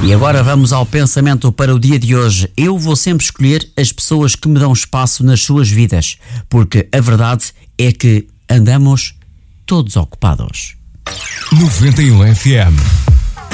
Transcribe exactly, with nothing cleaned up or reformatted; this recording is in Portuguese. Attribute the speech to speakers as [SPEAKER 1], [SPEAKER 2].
[SPEAKER 1] E agora vamos ao pensamento para o dia de hoje. Eu vou sempre escolher as pessoas que me dão espaço nas suas vidas, porque a verdade é que andamos todos ocupados.
[SPEAKER 2] noventa e um F M